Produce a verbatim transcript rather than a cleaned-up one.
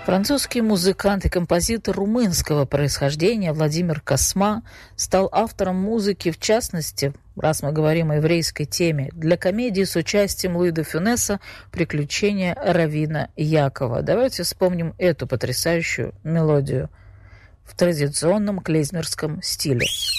Французский музыкант и композитор румынского происхождения Владимир Косма стал автором музыки, в частности, раз мы говорим о еврейской теме, для комедии с участием Луи де Фюнеса «Приключения раввина Якова». Давайте вспомним эту потрясающую мелодию в традиционном клейзнерском стиле.